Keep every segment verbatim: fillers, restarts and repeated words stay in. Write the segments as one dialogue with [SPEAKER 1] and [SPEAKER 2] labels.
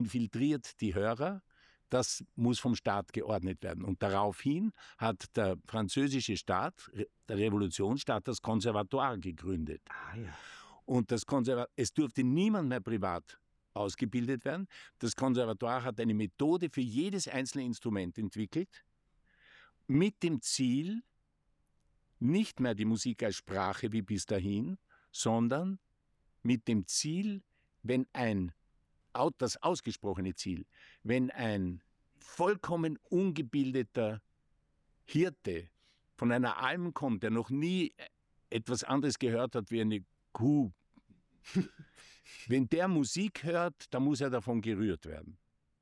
[SPEAKER 1] infiltriert die Hörer. Das muss vom Staat geordnet werden. Und daraufhin hat der französische Staat, der Revolutionsstaat, das Konservatoire gegründet.
[SPEAKER 2] Ah, ja.
[SPEAKER 1] Und das Konserva- es durfte niemand mehr privat ausgebildet werden. Das Konservatoire hat eine Methode für jedes einzelne Instrument entwickelt, mit dem Ziel, nicht mehr die Musik als Sprache wie bis dahin, sondern mit dem Ziel, wenn ein, das ausgesprochene Ziel, wenn ein vollkommen ungebildeter Hirte von einer Alm kommt, der noch nie etwas anderes gehört hat wie eine Kuh, wenn der Musik hört, dann muss er davon gerührt werden.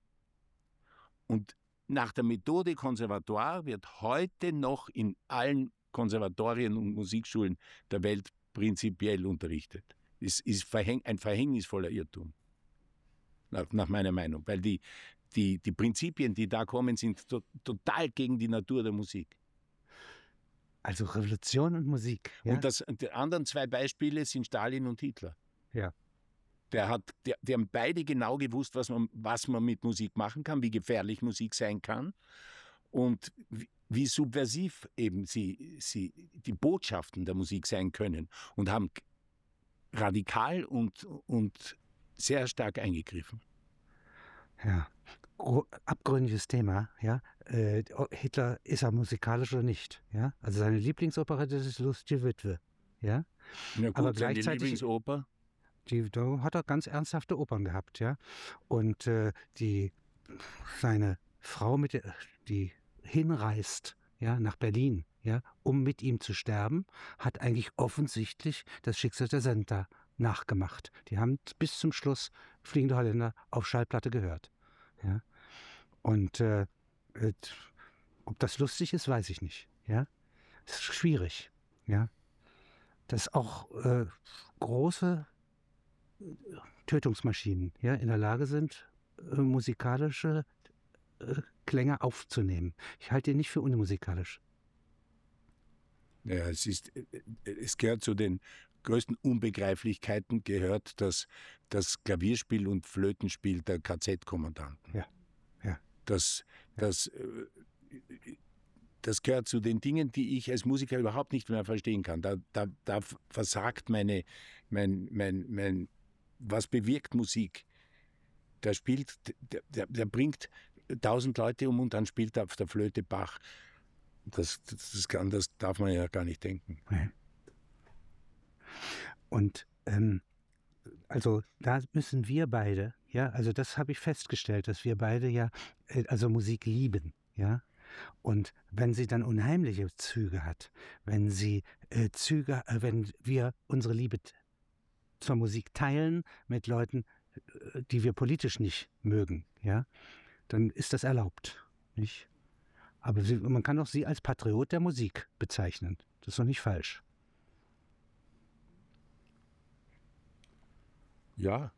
[SPEAKER 1] Und nach der Methode Konservatoire wird heute noch in allen Konservatorien und Musikschulen der Welt prinzipiell unterrichtet. Es ist verhäng- ein verhängnisvoller Irrtum, nach, nach meiner Meinung, weil die, die, die Prinzipien, die da kommen, sind to- total gegen die Natur der Musik.
[SPEAKER 2] Also Revolution und Musik. Ja?
[SPEAKER 1] Und das, die anderen zwei Beispiele sind Stalin und Hitler.
[SPEAKER 2] Ja.
[SPEAKER 1] Der hat, der, die haben beide genau gewusst, was man, was man mit Musik machen kann, wie gefährlich Musik sein kann und wie, wie subversiv eben sie, sie die Botschaften der Musik sein können, und haben radikal und, und sehr stark eingegriffen.
[SPEAKER 2] Ja, Gro- abgründiges Thema, ja. Äh, Hitler, ist er musikalisch oder nicht? Ja, also seine Lieblingsoperette ist Lustige Witwe, ja.
[SPEAKER 1] Na gut,
[SPEAKER 2] Aber
[SPEAKER 1] seine
[SPEAKER 2] gleichzeitig-
[SPEAKER 1] Lieblingsoper.
[SPEAKER 2] Die, da hat er ganz ernsthafte Opern gehabt, ja. Und äh, die seine Frau, mit der, die hinreist, ja, nach Berlin, ja, um mit ihm zu sterben, hat eigentlich offensichtlich das Schicksal der Senta nachgemacht. Die haben bis zum Schluss Fliegende Holländer auf Schallplatte gehört, ja. Und äh, äh, ob das lustig ist, weiß ich nicht, ja. Es ist schwierig, ja. Dass auch äh, große Tötungsmaschinen, ja, in der Lage sind, äh, musikalische äh, Klänge aufzunehmen. Ich halte ihn nicht für unmusikalisch.
[SPEAKER 1] Ja, es ist, es gehört zu den größten Unbegreiflichkeiten, gehört das, das Klavierspiel und Flötenspiel der K Z-Kommandanten.
[SPEAKER 2] Ja, ja.
[SPEAKER 1] Das, das, äh, das gehört zu den Dingen, die ich als Musiker überhaupt nicht mehr verstehen kann. Da, da, da versagt meine, mein, mein, mein, was bewirkt Musik? Der spielt, der, der, der bringt tausend Leute um und dann spielt er auf der Flöte Bach. Das, das, das, kann, das darf man ja gar nicht denken.
[SPEAKER 2] Und ähm, also da müssen wir beide, ja, also das habe ich festgestellt, dass wir beide ja, äh, also Musik lieben, ja. Und wenn sie dann unheimliche Züge hat, wenn sie äh, Züge, äh, wenn wir unsere Liebe t- zur Musik teilen mit Leuten, äh, die wir politisch nicht mögen, ja, dann ist das erlaubt, nicht? Aber sie, man kann auch sie als Patriot der Musik bezeichnen. Das ist doch nicht falsch.
[SPEAKER 1] Ja.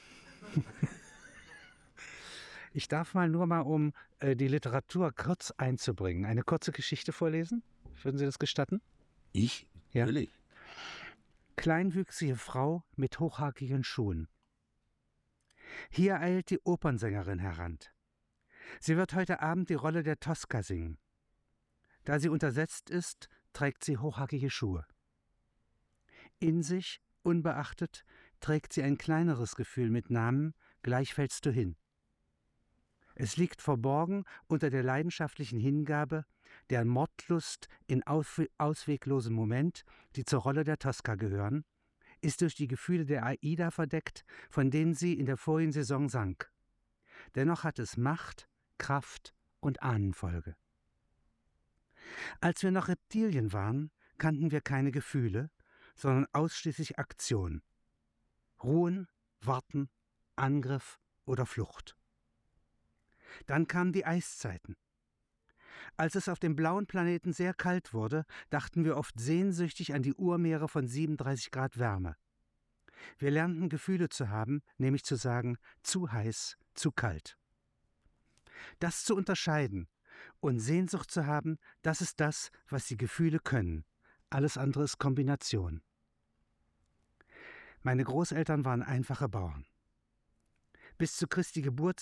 [SPEAKER 2] Ich darf mal nur mal, um äh, die Literatur kurz einzubringen, eine kurze Geschichte vorlesen. Würden Sie das gestatten?
[SPEAKER 1] Ich?
[SPEAKER 2] Ja.
[SPEAKER 1] Natürlich.
[SPEAKER 2] Kleinwüchsige Frau mit hochhackigen Schuhen. Hier eilt die Opernsängerin heran. Sie wird heute Abend die Rolle der Tosca singen. Da sie untersetzt ist, trägt sie hochhackige Schuhe. In sich, unbeachtet, trägt sie ein kleineres Gefühl mit Namen, gleich fällst du hin. Es liegt verborgen unter der leidenschaftlichen Hingabe, der Mordlust in ausweglosen Moment, die zur Rolle der Tosca gehören, ist durch die Gefühle der Aida verdeckt, von denen sie in der vorigen Saison sang. Dennoch hat es Macht, Kraft und Ahnenfolge. Als wir noch Reptilien waren, kannten wir keine Gefühle, sondern ausschließlich Aktion. Ruhen, Warten, Angriff oder Flucht. Dann kamen die Eiszeiten. Als es auf dem blauen Planeten sehr kalt wurde, dachten wir oft sehnsüchtig an die Urmeere von siebenunddreißig Grad Wärme. Wir lernten Gefühle zu haben, nämlich zu sagen, zu heiß, zu kalt. Das zu unterscheiden und Sehnsucht zu haben, das ist das, was die Gefühle können. Alles andere ist Kombination. Meine Großeltern waren einfache Bauern. Bis zu Christi Geburt